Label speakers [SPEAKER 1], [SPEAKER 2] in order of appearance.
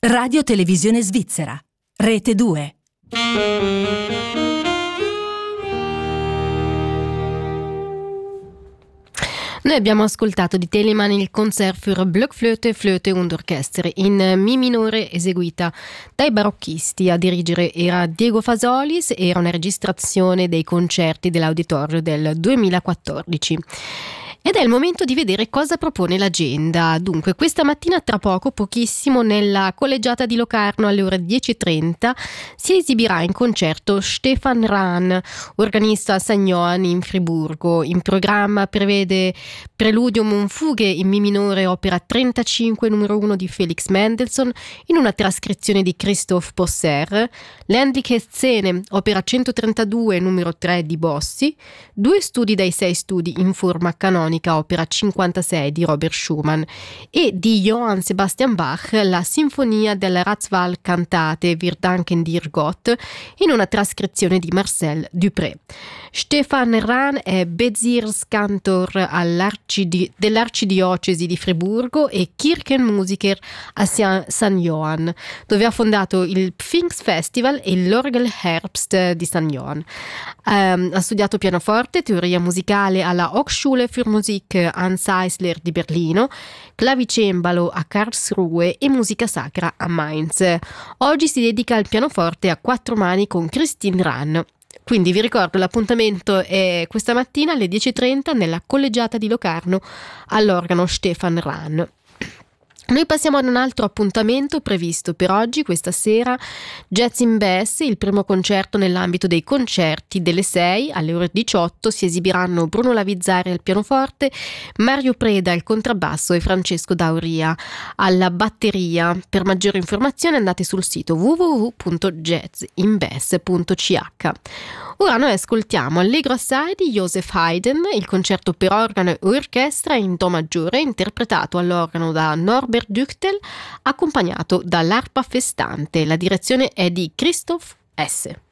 [SPEAKER 1] Radio Televisione Svizzera, Rete 2.
[SPEAKER 2] Noi abbiamo ascoltato di Telemann il Concert für Blockflöte, Flöte und Orchester in Mi minore eseguita dai barocchisti. A dirigere era Diego Fasolis, era una registrazione dei concerti dell'Auditorio del 2014. Ed è il momento di vedere cosa propone l'agenda. Dunque, questa mattina, tra pochissimo, nella collegiata di Locarno alle ore 10:30 si esibirà in concerto Stefan Rahn, organista a Sagnoan in Friburgo. In programma prevede Preludium und Fuge in Mi minore, opera 35 numero 1 di Felix Mendelssohn, in una trascrizione di Christoph Posser, Ländliche Szene, opera 132 numero 3 di Bossi, 2 studi dai 6 studi in forma canonica, opera 56 di Robert Schumann, e di Johann Sebastian Bach la Sinfonia della Ratswahl Cantate Wir danken dir Gott, in una trascrizione di Marcel Dupré. Stefan Rahn è Bezirskantor dell'Arcidiocesi di Friburgo e Kirchenmusiker a San Johann, dove ha fondato il Pfingstfestival e l'Orgelherbst di San Johann. Ha studiato pianoforte, teoria musicale alla Hochschule für Musik Hans Eisler di Berlino, clavicembalo a Karlsruhe e musica sacra a Mainz. Oggi si dedica al pianoforte a 4 mani con Christine Rahn. Quindi vi ricordo, l'appuntamento è questa mattina alle 10:30 nella collegiata di Locarno all'organo Stefan Rahn. Noi passiamo ad un altro appuntamento previsto per oggi, questa sera, Jazz in Bass, il primo concerto nell'ambito dei concerti delle 6 alle ore 18. Si esibiranno Bruno Lavizzari al pianoforte, Mario Preda al contrabbasso e Francesco Dauria alla batteria. Per maggiori informazioni andate sul sito www.jazzinbass.ch. Ora noi ascoltiamo Allegro assai di Joseph Haydn, il concerto per organo e orchestra in do maggiore, interpretato all'organo da Norbert Düchtel, accompagnato dall'arpa festante. La direzione è di Christoph S.